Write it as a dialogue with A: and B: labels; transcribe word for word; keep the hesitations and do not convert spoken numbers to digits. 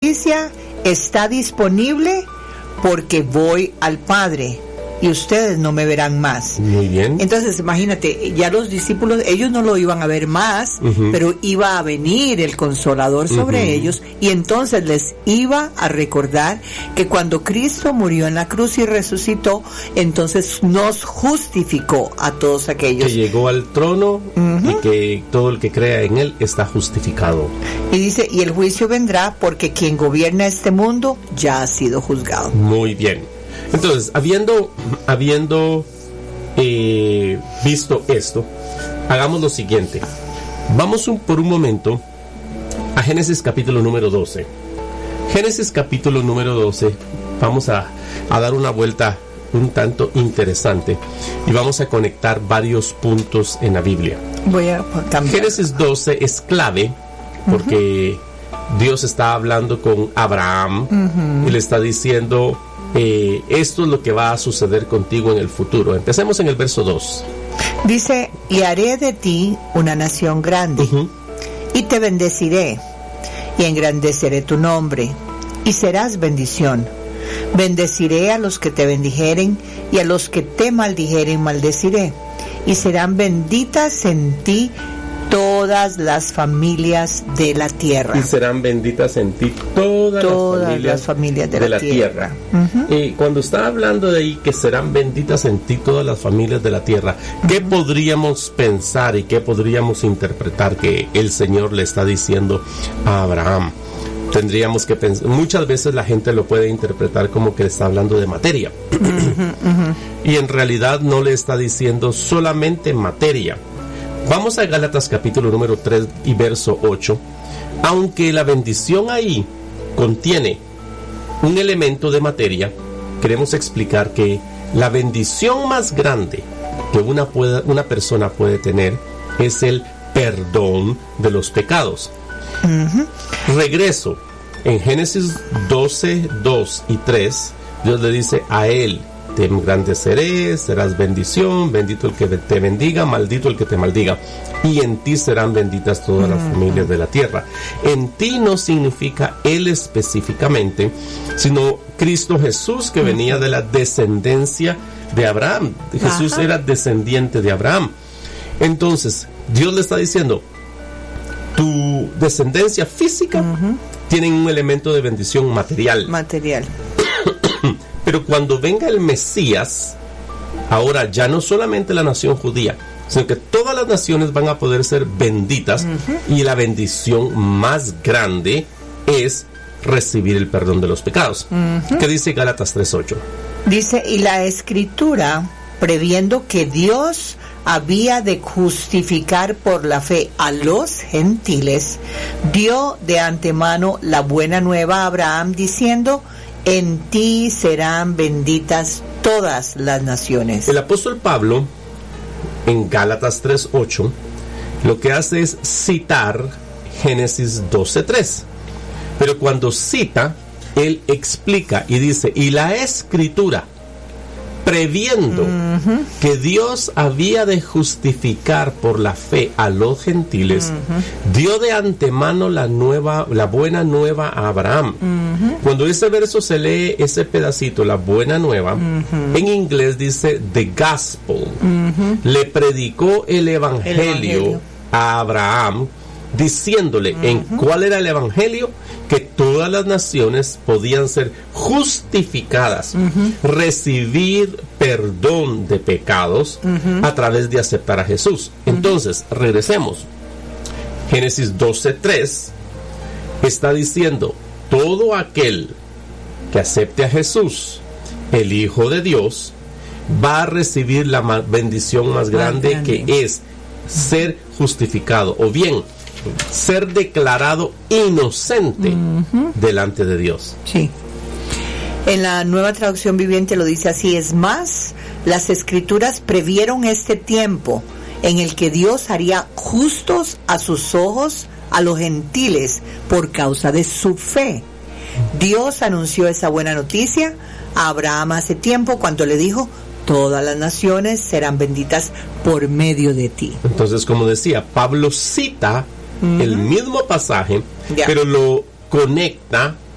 A: justicia está disponible porque voy al Padre y ustedes no me verán más.
B: Muy bien.
A: Entonces, imagínate, ya los discípulos, ellos no lo iban a ver más, uh-huh. pero iba a venir el Consolador sobre uh-huh. ellos, y entonces les iba a recordar que cuando Cristo murió en la cruz y resucitó, entonces nos justificó a todos aquellos.
B: Que llegó al trono uh-huh. y que todo el que crea en él está justificado.
A: Y dice, y el juicio vendrá porque quien gobierna este mundo ya ha sido juzgado.
B: Muy bien. Entonces, habiendo, habiendo eh, visto esto, hagamos lo siguiente. Vamos un, por un momento a Génesis capítulo número doce. Génesis capítulo número doce, vamos a, a dar una vuelta un tanto interesante y vamos a conectar varios puntos en la Biblia.
A: Voy a cambiar.
B: Génesis doce es clave porque uh-huh. Dios está hablando con Abraham uh-huh. y le está diciendo... Eh, esto es lo que va a suceder contigo en el futuro. Empecemos en el verso dos.
A: Dice, y haré de ti una nación grande, uh-huh. y te bendeciré, y engrandeceré tu nombre, y serás bendición. Bendeciré a los que te bendijeren, y a los que te maldijeren maldeciré, y serán benditas en ti todas las familias de la tierra.
B: Y serán benditas en ti todas,
A: todas
B: las, familias
A: las familias de, de la, la tierra.
B: tierra. Uh-huh. Y cuando está hablando de ahí que serán benditas en ti todas las familias de la tierra, ¿qué uh-huh. podríamos pensar y qué podríamos interpretar que el Señor le está diciendo a Abraham? Tendríamos que pensar, muchas veces la gente lo puede interpretar como que está hablando de materia. Uh-huh, uh-huh. Y en realidad no le está diciendo solamente materia. Vamos a Gálatas capítulo número tres y verso ocho. Aunque la bendición ahí contiene un elemento de materia, queremos explicar que la bendición más grande que una, pueda, una persona puede tener es el perdón de los pecados. Uh-huh. Regreso. En Génesis doce, dos y tres, Dios le dice a él: te engrandeceré, serás bendición, bendito el que te bendiga, maldito el que te maldiga, y en ti serán benditas todas las familias de la tierra. En ti no significa él específicamente, sino Cristo Jesús, que venía de la descendencia de Abraham. Jesús Ajá. era descendiente de Abraham. Entonces, Dios le está diciendo, tu descendencia física uh-huh. tiene un elemento de bendición material.
A: Material.
B: Pero cuando venga el Mesías, ahora ya no solamente la nación judía, sino que todas las naciones van a poder ser benditas, uh-huh. y la bendición más grande es recibir el perdón de los pecados. Uh-huh. ¿Qué dice Gálatas tres ocho?
A: Dice, y la Escritura, previendo que Dios había de justificar por la fe a los gentiles, dio de antemano la buena nueva a Abraham, diciendo, en ti serán benditas todas las naciones.
B: El apóstol Pablo, en Gálatas tres ocho, lo que hace es citar Génesis doce tres. Pero cuando cita, él explica y dice, y la Escritura, previendo uh-huh. que Dios había de justificar por la fe a los gentiles, uh-huh. dio de antemano la nueva, la buena nueva a Abraham. Uh-huh. Cuando ese verso se lee, ese pedacito, la buena nueva, uh-huh. en inglés dice the gospel. Uh-huh. Le predicó el evangelio, el evangelio a Abraham, diciéndole uh-huh. en cuál era el evangelio, que todas las naciones podían ser justificadas, uh-huh. recibir perdón de pecados uh-huh. a través de aceptar a Jesús. Uh-huh. Entonces, regresemos. Génesis doce tres está diciendo, todo aquel que acepte a Jesús, el Hijo de Dios, va a recibir la bendición más grande, más grande. que es ser justificado, o bien ser declarado inocente uh-huh. delante de Dios.
A: Sí. En la Nueva Traducción Viviente lo dice así: es más, las Escrituras previeron este tiempo en el que Dios haría justos a sus ojos a los gentiles por causa de su fe. Dios anunció esa buena noticia a Abraham hace tiempo cuando le dijo: todas las naciones serán benditas por medio de ti.
B: Entonces, como decía, Pablo cita uh-huh. el mismo pasaje, yeah. pero lo conecta